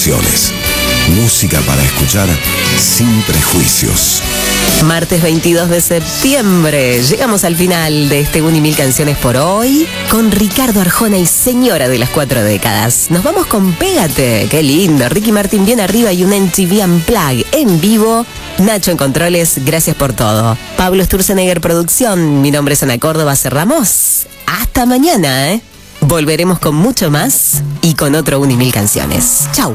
canciones. Música para escuchar sin prejuicios. Martes 22 de septiembre. Llegamos al final de este 1.000 canciones por hoy con Ricardo Arjona y Señora de las 4 décadas. Nos vamos con Pégate. Qué lindo. Ricky Martin bien arriba y un MTV Unplugged en vivo. Nacho en controles, gracias por todo. Pablo Sturzenegger producción. Mi nombre es Ana Córdoba, cerramos. Hasta mañana, Volveremos con mucho más y con otro 1.000 canciones. Chau.